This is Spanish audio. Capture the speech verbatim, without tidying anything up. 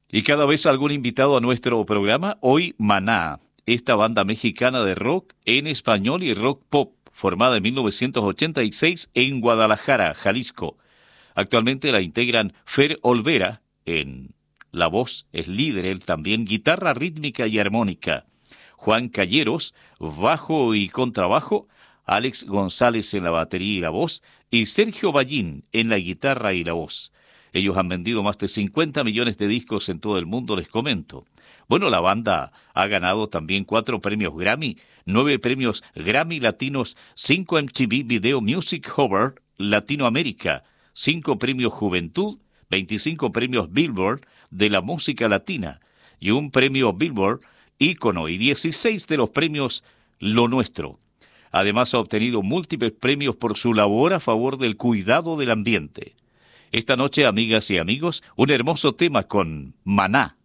Y cada vez algún invitado a nuestro programa. Hoy Maná, esta banda mexicana de rock en español y rock pop, formada en mil novecientos ochenta y seis en Guadalajara, Jalisco. Actualmente la integran Fer Olvera en la voz, es líder él también, guitarra rítmica y armónica. Juan Calleros, bajo y contrabajo, Alex González en la batería y la voz, y Sergio Ballín en la guitarra y la voz. Ellos han vendido más de cincuenta millones de discos en todo el mundo, les comento. Bueno, la banda ha ganado también cuatro premios Grammy, nueve premios Grammy Latinos, cinco M T V Video Music Award Latinoamérica, cinco premios Juventud, veinticinco premios Billboard de la música latina y un premio Billboard ícono y dieciséis de los premios Lo Nuestro. Además ha obtenido múltiples premios por su labor a favor del cuidado del ambiente. Esta noche, amigas y amigos, un hermoso tema con Maná.